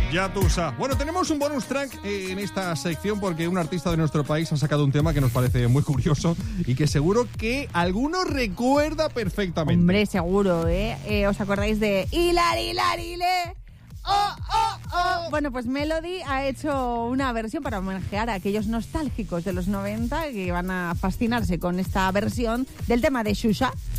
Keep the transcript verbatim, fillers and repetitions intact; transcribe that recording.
Yatusa. Bueno, tenemos un bonus track en esta sección porque un artista de nuestro país ha sacado un tema que nos parece muy curioso y que seguro que alguno recuerda perfectamente. Hombre, seguro, ¿eh? eh ¿Os acordáis de Hilar, Hilar, Hile? Oh, oh, oh. Bueno, pues Melody ha hecho una versión para homenajear a aquellos nostálgicos de los noventa que van a fascinarse con esta versión del tema de Xuxa.